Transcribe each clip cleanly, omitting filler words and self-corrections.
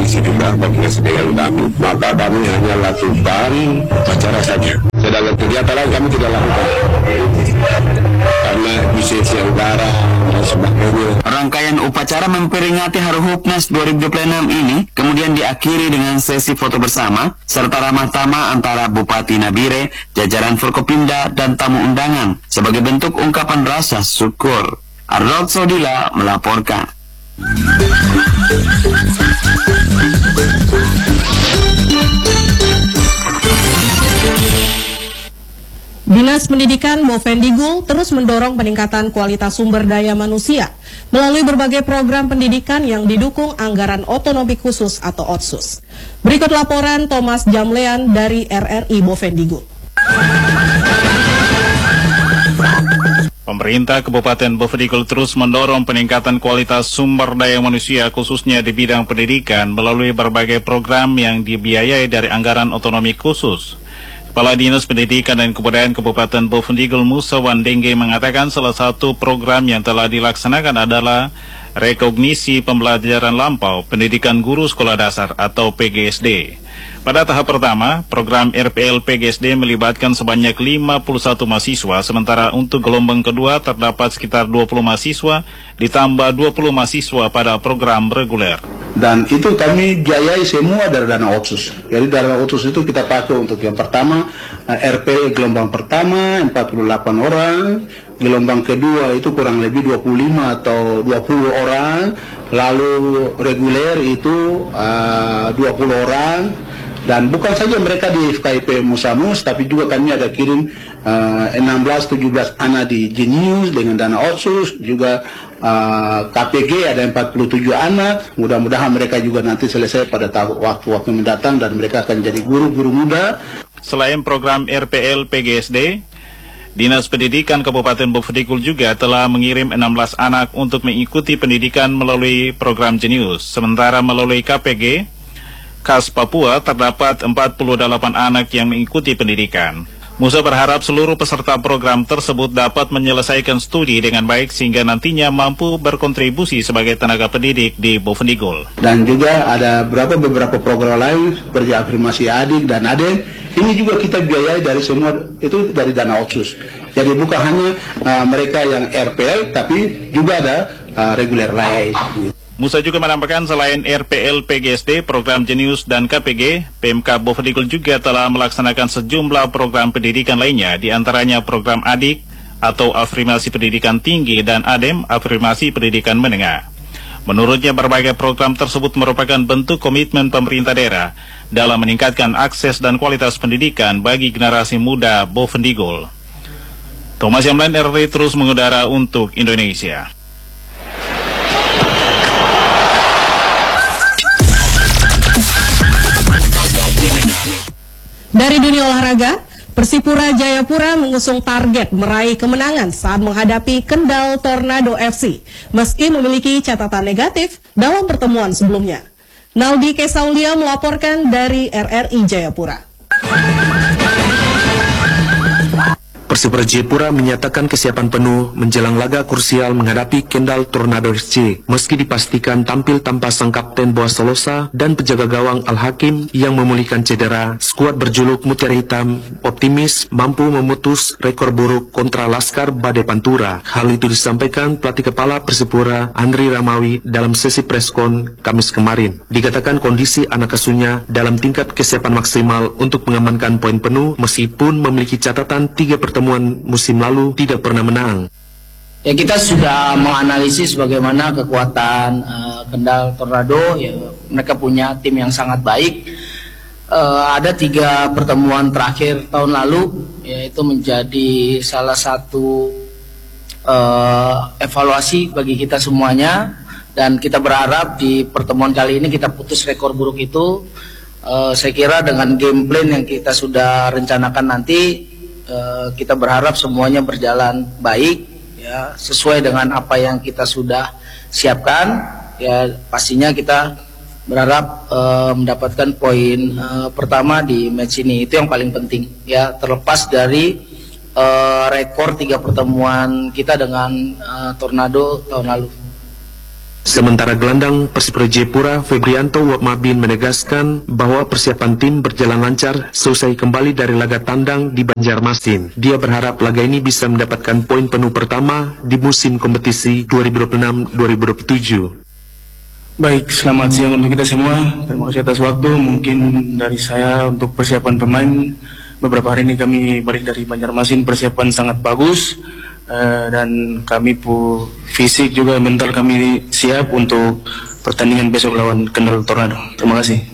polisi juga koordinasi dengan kami. Maka kami hanya lakukan upacara saja. Sedangkan kegiatan lain kami tidak lakukan. Karena bisa Anggara dan sebagainya. Rangkaian upacara memperingati Haruhupnas 2026 ini kemudian diakhiri dengan sesi foto bersama serta ramah tamah antara Bupati Nabire, jajaran Forkopimda dan tamu undangan sebagai bentuk ungkapan rasa syukur. Arnold Sodila melaporkan. Dinas Pendidikan Bovendigul terus mendorong peningkatan kualitas sumber daya manusia melalui berbagai program pendidikan yang didukung anggaran otonomi khusus atau OTSUS. Berikut laporan Thomas Jamlean dari RRI Bovendigul. Pemerintah Kabupaten Bovendigul terus mendorong peningkatan kualitas sumber daya manusia khususnya di bidang pendidikan melalui berbagai program yang dibiayai dari anggaran otonomi khusus. Kepala Dinas Pendidikan dan Kebudayaan Kabupaten Bovendigul Musa Wandengge mengatakan salah satu program yang telah dilaksanakan adalah rekognisi pembelajaran lampau pendidikan guru sekolah dasar atau PGSD. Pada tahap pertama, program RPL PGSD melibatkan sebanyak 51 mahasiswa, sementara untuk gelombang kedua terdapat sekitar 20 mahasiswa, ditambah 20 mahasiswa pada program reguler. Dan itu kami biayai semua dari dana OTSUS. Jadi dana OTSUS itu kita pakai untuk yang pertama, RPL gelombang pertama 48 orang, gelombang kedua itu kurang lebih 25 atau 20 orang, lalu reguler itu 20 orang. Dan bukan saja mereka di FKIP Musamus, tapi juga kami ada kirim 16-17 anak di Genius dengan dana OTSUS, juga KPG ada 47 anak. Mudah-mudahan mereka juga nanti selesai pada waktu-waktu mendatang dan mereka akan jadi guru-guru muda. Selain program RPL PGSD, Dinas Pendidikan Kabupaten Bovendigul juga telah mengirim 16 anak untuk mengikuti pendidikan melalui program Genius. Sementara melalui KPG Khas Papua terdapat 48 anak yang mengikuti pendidikan. Musa berharap seluruh peserta program tersebut dapat menyelesaikan studi dengan baik sehingga nantinya mampu berkontribusi sebagai tenaga pendidik di Bovendigul. Dan juga ada beberapa program lain seperti afirmasi adik dan adek. Ini juga kita biayai dari semua itu dari dana OTSUS. Jadi bukan hanya mereka yang RPL, tapi juga ada reguler lain. Musa juga menambahkan selain RPL PGSD, program Genius dan KPG, PMK Bovendigul juga telah melaksanakan sejumlah program pendidikan lainnya, diantaranya program ADIK atau Afirmasi Pendidikan Tinggi dan ADEM, Afirmasi Pendidikan Menengah. Menurutnya berbagai program tersebut merupakan bentuk komitmen pemerintah daerah dalam meningkatkan akses dan kualitas pendidikan bagi generasi muda Bovendigul. Thomas Yamlan, RRI terus mengudara untuk Indonesia. Dari dunia olahraga, Persipura Jayapura mengusung target meraih kemenangan saat menghadapi Kendal Tornado FC, meski memiliki catatan negatif dalam pertemuan sebelumnya. Naldi Kesaulia melaporkan dari RRI Jayapura. Persipura Jayapura menyatakan kesiapan penuh menjelang laga krusial menghadapi Kendal Tornado FC, meski dipastikan tampil tanpa sang kapten Boas Solosa dan penjaga gawang Al-Hakim yang memulihkan cedera. Skuad berjuluk Mutiara Hitam optimis mampu memutus rekor buruk kontra Laskar Bade Pantura. Hal itu disampaikan pelatih kepala Persipura Andri Ramawi dalam sesi preskon Kamis kemarin. Dikatakan kondisi anak asuhnya dalam tingkat kesiapan maksimal untuk mengamankan poin penuh meskipun memiliki catatan 3 pertemuan musim lalu tidak pernah menang. Ya, kita sudah menganalisis bagaimana kekuatan Kendal Tornado. Ya, mereka punya tim yang sangat baik. Ada 3 pertemuan terakhir tahun lalu, yaitu menjadi salah satu evaluasi bagi kita semuanya. Dan kita berharap di pertemuan kali ini kita putus rekor buruk itu. Saya kira dengan game plan yang kita sudah rencanakan nanti, kita berharap semuanya berjalan baik, ya, sesuai dengan apa yang kita sudah siapkan. Ya, pastinya kita berharap mendapatkan poin pertama di match ini, itu yang paling penting. Ya, terlepas dari rekor 3 pertemuan kita dengan Tornado tahun lalu. Sementara gelandang Persipura Jayapura Febrianto Wapmabin menegaskan bahwa persiapan tim berjalan lancar selesai kembali dari laga tandang di Banjarmasin. Dia berharap laga ini bisa mendapatkan poin penuh pertama di musim kompetisi 2026-2027. Baik, selamat siang untuk kita semua. Terima kasih atas waktu. Mungkin dari saya untuk persiapan pemain, beberapa hari ini kami balik dari Banjarmasin, persiapan sangat bagus. Dan kami fisik juga mental kami siap untuk pertandingan besok lawan Kendal Tornado. Terima kasih.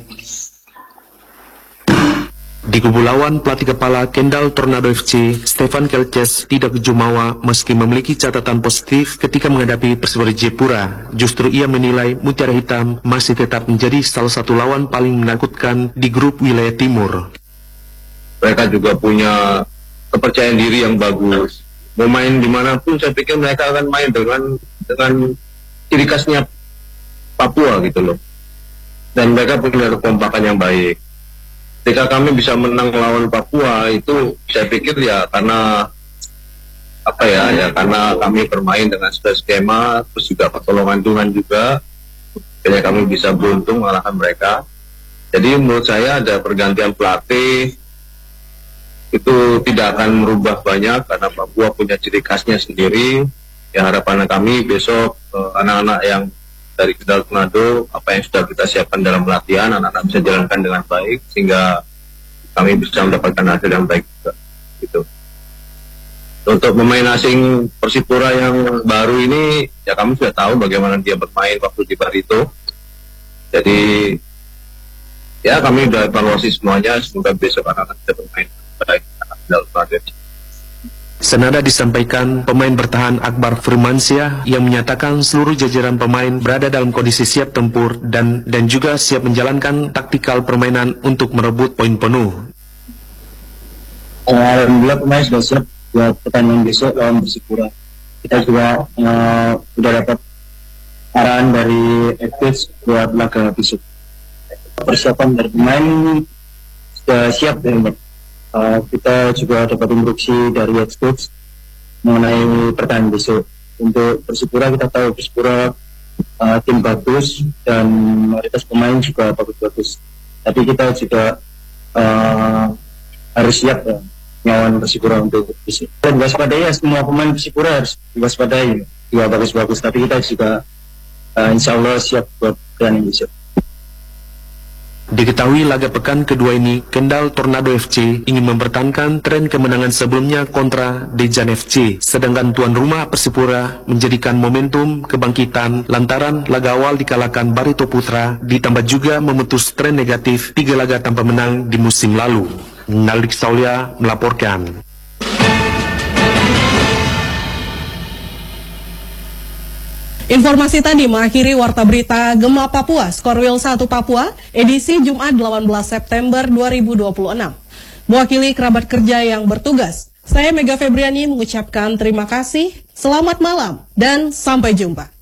Di kubu lawan, pelatih kepala Kendal Tornado FC, Stefan Kelces, tidak jumawa meski memiliki catatan positif ketika menghadapi Persipura Jayapura. Justru ia menilai Mutiara Hitam masih tetap menjadi salah satu lawan paling menakutkan di grup wilayah timur. Mereka juga punya kepercayaan diri yang bagus. Mau main dimanapun, saya pikir mereka akan main dengan ciri khasnya Papua gitu loh. Dan mereka punya kekompakan yang baik. Ketika kami bisa menang lawan Papua itu, saya pikir ya karena karena kami bermain dengan skema, terus juga pertolongan Tuhan juga, akhirnya kami bisa beruntung mengalahkan mereka. Jadi menurut saya ada pergantian pelatih itu tidak akan merubah banyak karena Papua punya ciri khasnya sendiri. Ya harapan kami besok anak-anak yang dari Kendal Tornado, apa yang sudah kita siapkan dalam latihan, anak-anak bisa jalankan dengan baik sehingga kami bisa mendapatkan hasil yang baik juga. Gitu. Untuk pemain asing Persipura yang baru ini, ya kami sudah tahu bagaimana dia bermain waktu di Barito. Jadi ya kami sudah evaluasi semuanya, semoga besok anak-anak bisa bermain. Senada disampaikan pemain bertahan Akbar Firmansyah yang menyatakan seluruh jajaran pemain berada dalam kondisi siap tempur dan juga siap menjalankan taktikal permainan untuk merebut poin penuh. Alhamdulillah pemain sudah siap buat pertandingan besok lawan Persipura. Kita juga sudah dapat arahan dari coach buat laga besok. Persiapan dari pemain sudah siap ya. Kita juga dapat instruksi dari head coach mengenai pertandingan besok. Untuk Persipura kita tahu Persipura tim bagus dan mayoritas pemain juga bagus-bagus. Tapi kita juga harus siap ya, melawan Persipura untuk besok. Dan diwaspadai ya, semua pemain Persipura harus diwaspadai. Juga bagus-bagus, tapi kita juga insya Allah siap buat pertandingan besok. Diketahui laga pekan kedua ini, Kendal Tornado FC ingin mempertahankan tren kemenangan sebelumnya kontra Dejan FC. Sedangkan tuan rumah Persipura menjadikan momentum kebangkitan lantaran laga awal dikalahkan Barito Putra, ditambah juga memutus tren negatif 3 laga tanpa menang di musim lalu. Nalik Saulia melaporkan. Informasi tadi mengakhiri Warta Berita Gema Papua, Skorwil 1 Papua, edisi Jumat 18 September 2026. Mewakili kerabat kerja yang bertugas, saya Mega Febriani mengucapkan terima kasih, selamat malam, dan sampai jumpa.